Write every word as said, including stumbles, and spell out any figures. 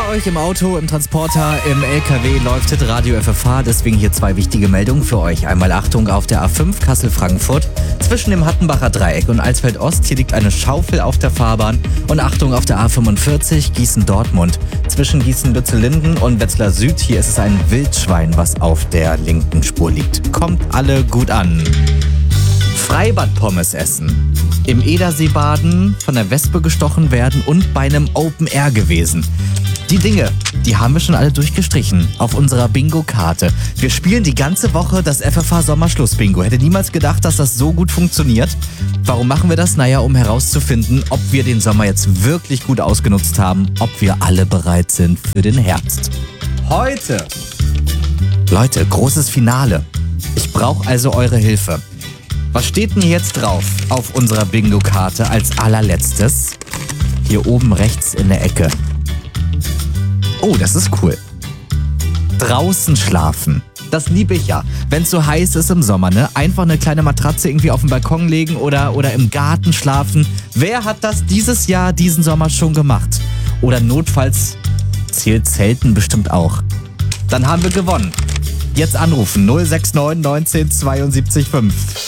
Bei euch im Auto, im Transporter, im L K W läuft das Radio F F H, deswegen hier zwei wichtige Meldungen für euch. Einmal Achtung auf der A fünf Kassel-Frankfurt. Zwischen dem Hattenbacher Dreieck und Alsfeld-Ost, hier liegt eine Schaufel auf der Fahrbahn. Und Achtung auf der A fünfundvierzig Gießen-Dortmund. Zwischen Gießen-Lützellinden und Wetzlar Süd, hier ist es ein Wildschwein, was auf der linken Spur liegt. Kommt alle gut an. Freibad-Pommes essen, im Edersee baden, von der Wespe gestochen werden und bei einem Open Air gewesen. Die Dinge, die haben wir schon alle durchgestrichen auf unserer Bingo-Karte. Wir spielen die ganze Woche das F F H Sommerschluss-Bingo. Hätte niemals gedacht, dass das so gut funktioniert. Warum machen wir das? Naja, um herauszufinden, ob wir den Sommer jetzt wirklich gut ausgenutzt haben, ob wir alle bereit sind für den Herbst. Heute, Leute, großes Finale. Ich brauche also eure Hilfe. Was steht denn jetzt drauf auf unserer Bingo-Karte als allerletztes? Hier oben rechts in der Ecke. Oh, das ist cool. Draußen schlafen. Das liebe ich ja. Wenn es so heiß ist im Sommer, ne? Einfach eine kleine Matratze irgendwie auf den Balkon legen oder, oder im Garten schlafen. Wer hat das dieses Jahr, diesen Sommer schon gemacht? Oder notfalls zählt Zelten bestimmt auch. Dann haben wir gewonnen. Jetzt anrufen null sechs neun neunzehn zweiundsiebzig fünf.